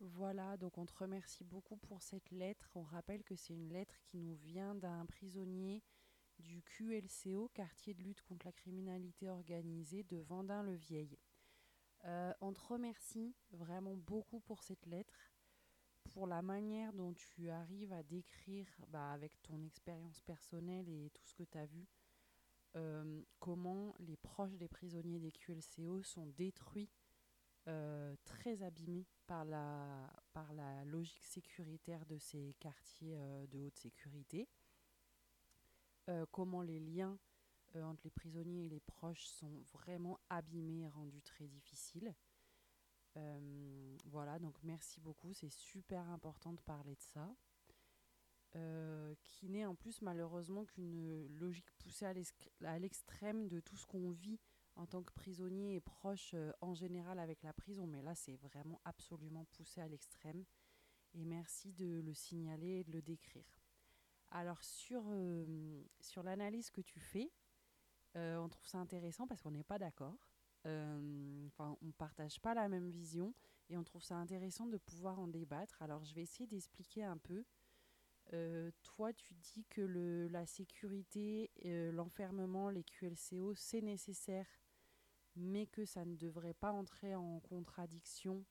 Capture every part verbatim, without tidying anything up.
Voilà, donc on te remercie beaucoup pour cette lettre. On rappelle que c'est une lettre qui nous vient d'un prisonnier du Q L C O, quartier de lutte contre la criminalité organisée de Vendin-le-Vieil. Euh, on te remercie vraiment beaucoup pour cette lettre, pour la manière dont tu arrives à décrire, bah, avec ton expérience personnelle et tout ce que tu as vu, euh, comment les proches des prisonniers des Q L C O sont détruits, euh, très abîmés par la, par la logique sécuritaire de ces quartiers euh, de haute sécurité, euh, comment les liens euh, entre les prisonniers et les proches sont vraiment abîmés et rendus très difficiles. Euh, voilà, donc merci beaucoup, c'est super important de parler de ça. Euh, qui n'est en plus malheureusement qu'une logique poussée à l'extrême de tout ce qu'on vit en tant que prisonnier et proche euh, en général avec la prison. Mais là, c'est vraiment absolument poussé à l'extrême. Et merci de le signaler et de le décrire. Alors, sur, euh, sur l'analyse que tu fais, euh, on trouve ça intéressant parce qu'on n'est pas d'accord. Euh, Enfin, on ne partage pas la même vision et on trouve ça intéressant de pouvoir en débattre. Alors, je vais essayer d'expliquer un peu. Euh, toi, tu dis que le, la sécurité, euh, l'enfermement, les Q L C O, c'est nécessaire, mais que ça ne devrait pas entrer en contradiction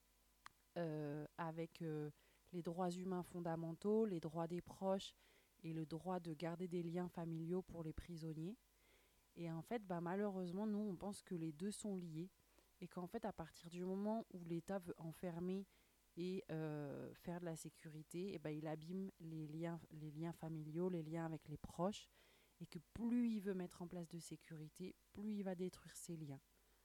euh, avec euh, les droits humains fondamentaux, les droits des proches et le droit de garder des liens familiaux pour les prisonniers. Et en fait, bah, malheureusement, nous, on pense que les deux sont liés et qu'en fait, à partir du moment où l'État veut enfermer et euh, faire de la sécurité, et ben, il abîme les liens, les liens familiaux, les liens avec les proches, et que plus il veut mettre en place de sécurité, plus il va détruire ces liens.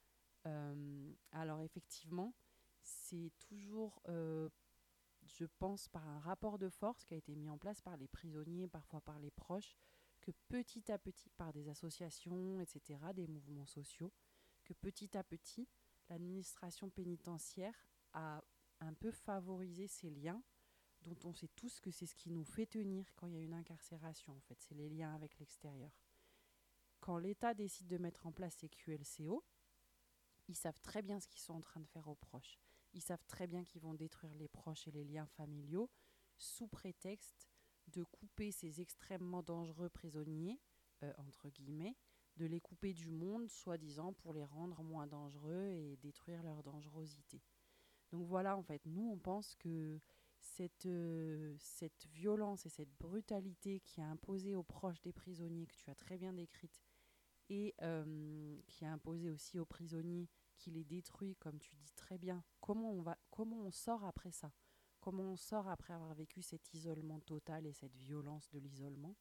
Euh, alors effectivement, c'est toujours, euh, je pense, par un rapport de force qui a été mis en place par les prisonniers, parfois par les proches, que petit à petit, par des associations, et cetera, des mouvements sociaux, que petit à petit, l'administration pénitentiaire a un peu favorisé ces liens, dont on sait tous que c'est ce qui nous fait tenir quand il y a une incarcération, en fait, c'est les liens avec l'extérieur. Quand l'État décide de mettre en place ces Q L C O, ils savent très bien ce qu'ils sont en train de faire aux proches. Ils savent très bien qu'ils vont détruire les proches et les liens familiaux sous prétexte de couper ces extrêmement dangereux prisonniers, euh, entre guillemets, de les couper du monde, soi-disant pour les rendre moins dangereux et détruire leur dangerosité. Donc voilà, en fait, nous, on pense que cette, euh, cette violence et cette brutalité qui est imposée aux proches des prisonniers, que tu as très bien décrite, et euh, qui est imposée aussi aux prisonniers, qui les détruit, comme tu dis très bien, comment on, va, comment on sort après ça? Comment on sort après avoir vécu cet isolement total et cette violence de l'isolement?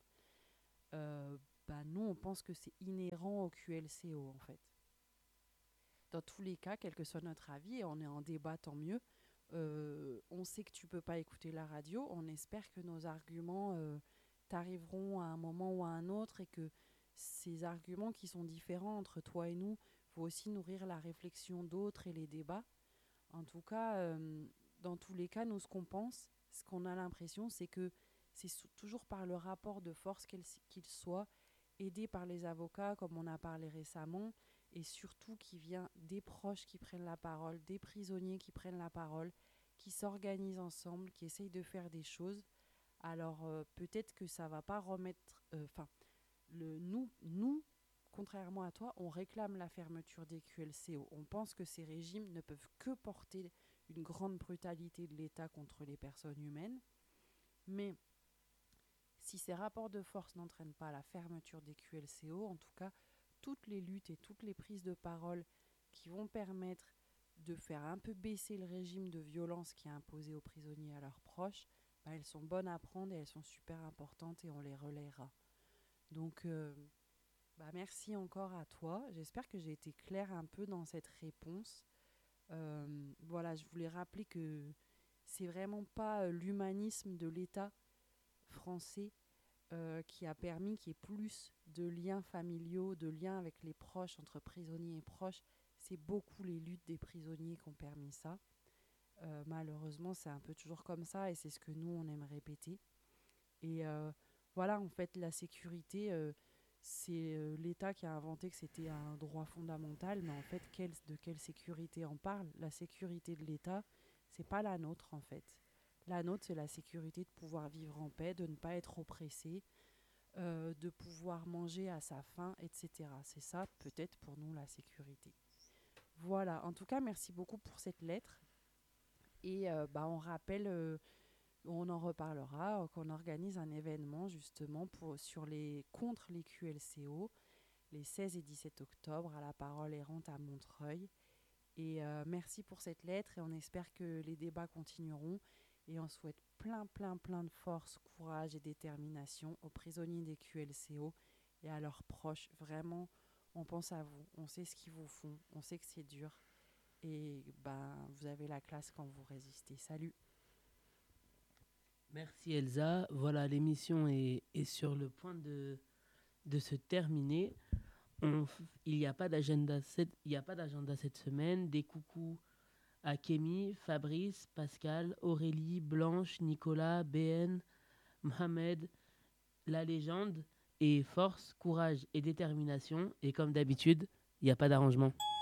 euh, bah Nous, on pense que c'est inhérent au Q L C O, en fait. Dans tous les cas, quel que soit notre avis, et on est en débat, tant mieux, euh, on sait que tu peux pas écouter la radio, on espère que nos arguments euh, t'arriveront à un moment ou à un autre et que ces arguments qui sont différents entre toi et nous vont aussi nourrir la réflexion d'autres et les débats. En tout cas, euh, dans tous les cas, nous, ce qu'on pense, ce qu'on a l'impression, c'est que c'est sou- toujours par le rapport de force qu'il, qu'il soit, aidé par les avocats, comme on a parlé récemment, et surtout qui vient des proches qui prennent la parole, des prisonniers qui prennent la parole, qui s'organisent ensemble, qui essayent de faire des choses. Alors euh, peut-être que ça va pas remettre... Enfin, le nous, nous, contrairement à toi, on réclame la fermeture des Q L C O. On pense que ces régimes ne peuvent que porter une grande brutalité de l'État contre les personnes humaines. Mais si ces rapports de force n'entraînent pas la fermeture des Q L C O, en tout cas, toutes les luttes et toutes les prises de parole qui vont permettre de faire un peu baisser le régime de violence qui est imposé aux prisonniers et à leurs proches, bah, elles sont bonnes à prendre et elles sont super importantes et on les relaiera. Donc, euh, bah, merci encore à toi. J'espère que j'ai été claire un peu dans cette réponse. Euh, voilà, je voulais rappeler que c'est vraiment pas euh, l'humanisme de l'État français euh, qui a permis qu'il y ait plus de liens familiaux, de liens avec les proches, entre prisonniers et proches. C'est beaucoup les luttes des prisonniers qui ont permis ça. Euh, malheureusement, c'est un peu toujours comme ça et c'est ce que nous, on aime répéter. Et euh, voilà, en fait, la sécurité, euh, c'est euh, l'État qui a inventé que c'était un droit fondamental, mais en fait, quelle, de quelle sécurité on parle? La sécurité de l'État, C'est pas la nôtre en fait. La nôtre, c'est la sécurité de pouvoir vivre en paix, de ne pas être oppressé, euh, de pouvoir manger à sa faim, et cetera. C'est ça peut-être pour nous la sécurité. Voilà, en tout cas, merci beaucoup pour cette lettre. Et euh, bah, on rappelle, euh, on en reparlera, euh, qu'on organise un événement justement pour, sur les, contre les Q L C O les seize et dix-sept octobre à la Parole errante à Montreuil. Et euh, merci pour cette lettre et on espère que les débats continueront. Et on souhaite plein, plein, plein de force, courage et détermination aux prisonniers des Q L C O et à leurs proches. Vraiment, on pense à vous, on sait ce qu'ils vous font, on sait que c'est dur. Et ben, vous avez la classe quand vous résistez. Salut. Merci Elsa. Voilà, l'émission est, est sur le point de, de se terminer. On f- il n'y a pas d'agenda cette, il y a pas d'agenda cette semaine. Des coucous à Kémy, Fabrice, Pascal, Aurélie, Blanche, Nicolas, B N, Mohamed, la légende et force, courage et détermination. Et comme d'habitude, il n'y a pas d'arrangement.